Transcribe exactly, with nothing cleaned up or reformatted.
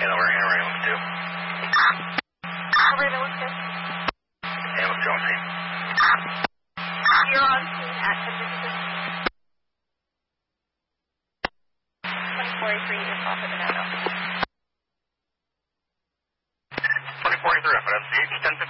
And we're in ambulance two. Over ambulance two. Ambulance two on scene. You're on scene at ten fifty-six. twenty forty-three is off of the no-no. twenty forty-three, F N C H ten